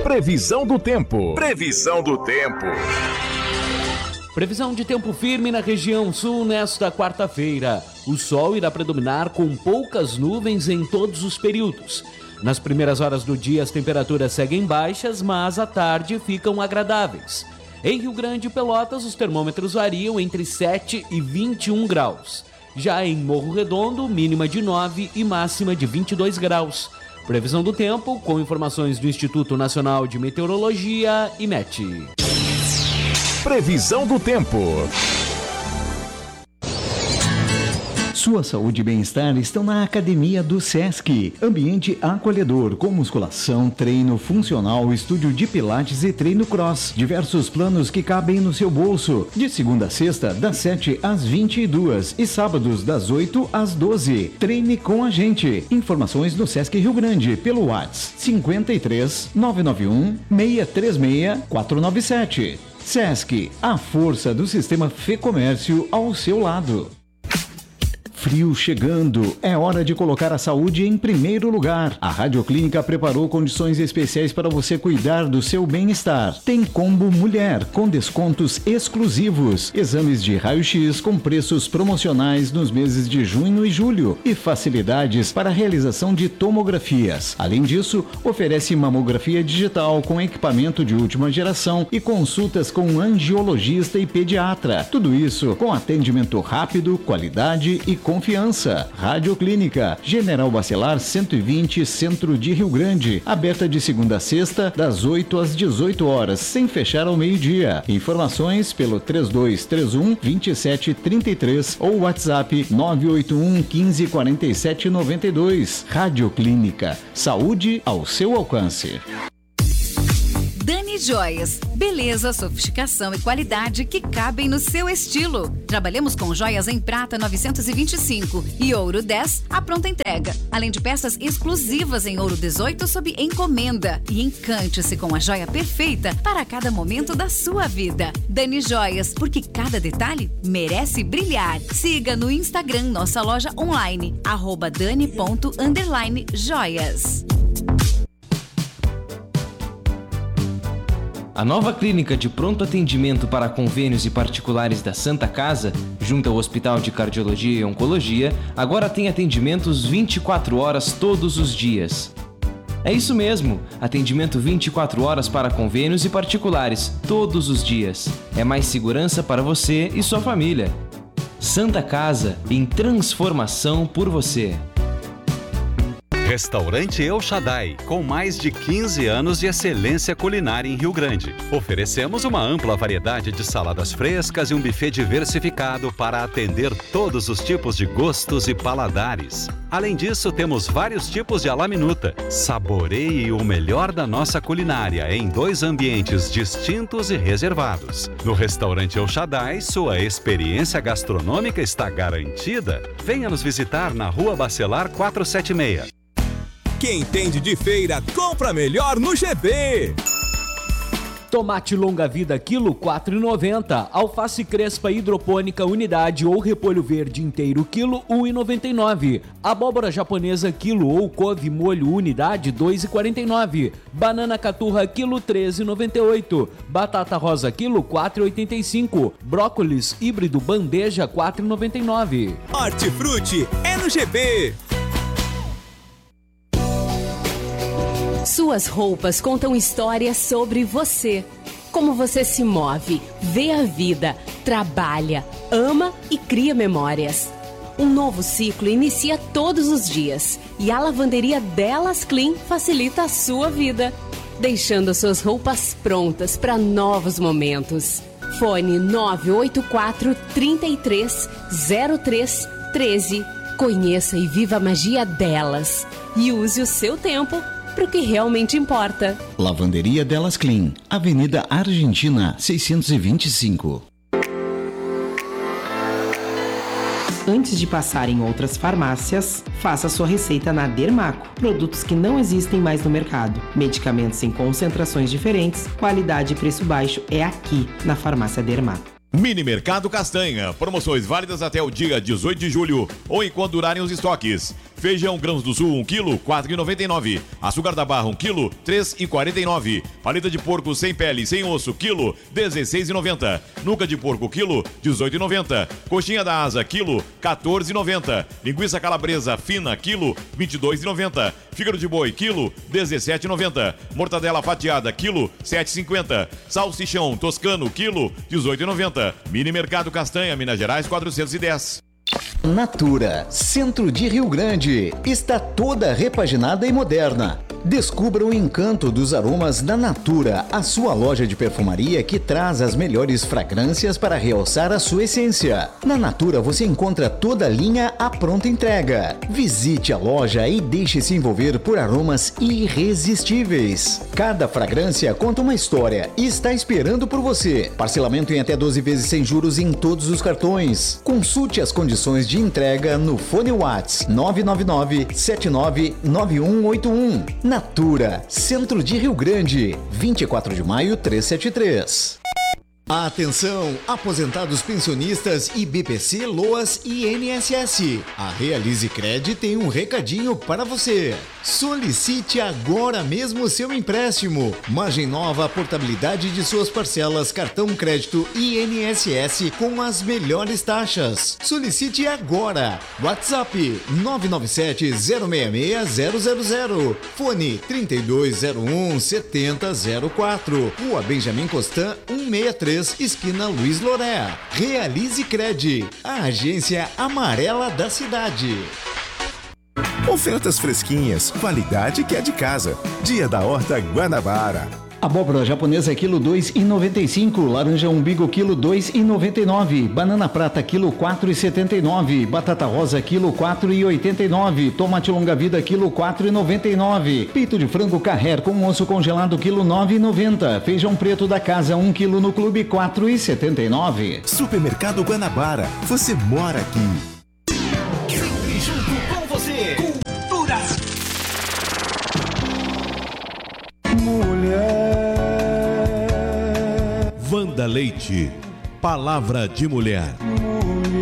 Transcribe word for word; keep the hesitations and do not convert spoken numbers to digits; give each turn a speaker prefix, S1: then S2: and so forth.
S1: Previsão do tempo. Previsão do tempo.
S2: Previsão de tempo firme na região sul nesta quarta-feira. O sol irá predominar com poucas nuvens em todos os períodos. Nas primeiras horas do dia as temperaturas seguem baixas, mas à tarde ficam agradáveis. Em Rio Grande e Pelotas os termômetros variam entre sete e vinte e um graus. Já em Morro Redondo, mínima de nove e máxima de vinte e dois graus. Previsão do tempo com informações do Instituto Nacional de Meteorologia, IMET.
S1: Previsão do tempo.
S3: Sua saúde e bem-estar estão na Academia do Sesc. Ambiente acolhedor, com musculação, treino funcional, estúdio de pilates e treino cross. Diversos planos que cabem no seu bolso. De segunda a sexta, das sete às vinte e duas e sábados das oito às doze. Treine com a gente. Informações no Sesc Rio Grande pelo WhatsApp cinquenta e três, nove nove um, seis três seis, quatro nove sete. Sesc, a força do sistema Fê Comércio ao seu lado. Frio chegando, é hora de colocar a saúde em primeiro lugar. A Radioclínica preparou condições especiais para você cuidar do seu bem-estar. Tem combo mulher, com descontos exclusivos, exames de raio-x com preços promocionais nos meses de junho e julho e facilidades para a realização de tomografias. Além disso, oferece mamografia digital com equipamento de última geração e consultas com angiologista e pediatra. Tudo isso com atendimento rápido, qualidade e confiança. Radioclínica, General Bacelar cento e vinte, Centro de Rio Grande. Aberta de segunda a sexta, das oito às dezoito horas, sem fechar ao meio-dia. Informações pelo três dois três um, dois sete três três ou WhatsApp nove oito um, um cinco, quatro sete nove dois. Radioclínica, saúde ao seu alcance.
S4: Dani Joias, beleza, sofisticação e qualidade que cabem no seu estilo. Trabalhamos com joias em prata novecentos e vinte e cinco e ouro dez à pronta entrega, além de peças exclusivas em ouro dezoito sob encomenda. E encante-se com a joia perfeita para cada momento da sua vida. Dani Joias, porque cada detalhe merece brilhar. Siga no Instagram nossa loja online, arroba dani ponto underline joias.
S5: A nova clínica de pronto atendimento para convênios e particulares da Santa Casa, junto ao Hospital de Cardiologia e Oncologia, agora tem atendimentos vinte e quatro horas todos os dias. É isso mesmo, atendimento vinte e quatro horas para convênios e particulares todos os dias. É mais segurança para você e sua família. Santa Casa, em transformação por você.
S6: Restaurante El Shaddai, com mais de quinze anos de excelência culinária em Rio Grande. Oferecemos uma ampla variedade de saladas frescas e um buffet diversificado para atender todos os tipos de gostos e paladares. Além disso, temos vários tipos de alaminuta. Saboreie o melhor da nossa culinária em dois ambientes distintos e reservados. No Restaurante El Shaddai, sua experiência gastronômica está garantida. Venha nos visitar na Rua Bacelar quatrocentos e setenta e seis.
S1: Quem entende de feira, compra melhor no G B.
S2: Tomate longa-vida quilo quatro reais e noventa centavos. Alface crespa hidropônica unidade ou repolho verde inteiro quilo um real e noventa e nove centavos. Abóbora japonesa quilo ou couve molho unidade dois reais e quarenta e nove centavos. Banana caturra quilo treze reais e noventa e oito centavos. Batata rosa quilo quatro reais e oitenta e cinco centavos. Brócolis híbrido bandeja quatro reais e noventa e nove centavos.
S1: Hortifruti é no G B.
S7: Suas roupas contam histórias sobre você. Como você se move, vê a vida, trabalha, ama e cria memórias. Um novo ciclo inicia todos os dias e a lavanderia Delas Clean facilita a sua vida, deixando suas roupas prontas para novos momentos. Fone nove oito quatro, três três, zero três um três. Conheça e viva a magia delas e use o seu tempo para o que realmente importa.
S3: Lavanderia Delas Clean, Avenida Argentina, seiscentos e vinte e cinco.
S8: Antes de passar em outras farmácias, faça sua receita na Dermaco. Produtos que não existem mais no mercado. Medicamentos em concentrações diferentes, qualidade e preço baixo é aqui na Farmácia Dermaco.
S9: Mini Mercado Castanha, promoções válidas até o dia dezoito de julho ou enquanto durarem os estoques. Feijão Grãos do Sul um quilo, quatro reais e noventa e nove centavos. Açúcar da Barra um quilo, três reais e quarenta e nove centavos. Paleta de porco sem pele, sem osso, quilo, dezesseis reais e noventa centavos. Nuca de porco, quilo, dezoito reais e noventa centavos. Coxinha da Asa, quilo, quatorze reais e noventa centavos. Linguiça calabresa fina, quilo, vinte e dois reais e noventa centavos. Fígado de boi, quilo, dezessete reais e noventa centavos. Mortadela fatiada, quilo, sete reais e cinquenta centavos. Salsichão toscano, quilo, dezoito reais e noventa centavos. Mini Mercado Castanha, Minas Gerais, quatrocentos e dez.
S3: Natura, centro de Rio Grande, está toda repaginada e moderna. Descubra o encanto dos aromas da Natura, a sua loja de perfumaria que traz as melhores fragrâncias para realçar a sua essência. Na Natura você encontra toda a linha à pronta entrega. Visite a loja e deixe-se envolver por aromas irresistíveis. Cada fragrância conta uma história e está esperando por você. Parcelamento em até doze vezes sem juros em todos os cartões. Consulte as condições de entrega no fone WhatsApp nove nove nove, sete nove nove um oito um. Natura, Centro de Rio Grande, vinte e quatro de maio, trezentos e setenta e três. Atenção, aposentados pensionistas I B P C, LOAS e I N S S. A Realize Cred tem um recadinho para você. Solicite agora mesmo seu empréstimo. Margem nova, portabilidade de suas parcelas, cartão crédito e I N S S com as melhores taxas. Solicite agora. WhatsApp nove nove sete, zero seis seis, zero zero zero. Fone trinta e dois zero um, setenta zero quatro. Rua Benjamin Constant, cento e sessenta e três. Esquina Luiz Loré. Realize Cred, a agência amarela da cidade.
S10: Ofertas fresquinhas, qualidade que é de casa. Dia da Horta Guanabara.
S3: Abóbora japonesa quilo dois reais e noventa e cinco, laranja umbigo quilo dois reais e noventa e nove, banana prata quilo quatro reais e setenta e nove, batata rosa quilo quatro reais e oitenta e nove, tomate longa vida quilo quatro reais e noventa e nove, peito de frango Carrer com osso congelado quilo nove reais e noventa, feijão preto da casa um quilo no clube quatro reais e setenta e nove.
S10: Supermercado Guanabara, você mora aqui.
S1: Sempre junto com você. Cultura. Wanda Leite, palavra de mulher.